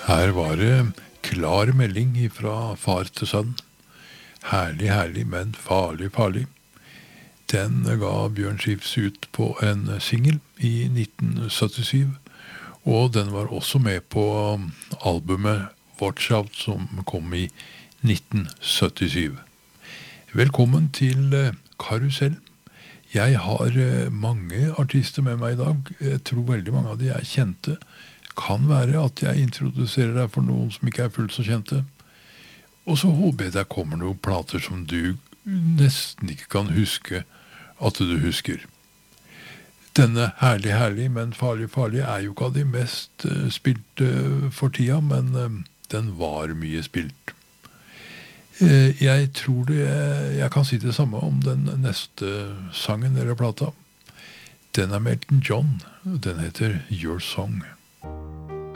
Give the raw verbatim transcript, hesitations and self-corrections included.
Her var det klar melding fra far til sønn. Herlig, herlig, men farlig, farlig. Den ga Bjørn Skifs ut på en single i nitten syttisju, og den var også med på albumet Watch Out som kom i nitten syttisju. Velkommen til Karusell. Jeg har mange artister med meg i dag. Jeg tror veldig mange av de er kjente. Kan være at jeg introduserer deg for noen som ikke er fullt så kjente. Og så håper jeg det kommer noen plater som du nesten ikke kan huske at du husker. Denne herlig, herlig, men farlig, farlig er jo ikke av de mest uh, spilte for tida, men uh, den var mye spilt. Uh, jeg tror det, jeg kan si det samme om den neste sangen eller plata. Den er med Elton John, den heter Your Song.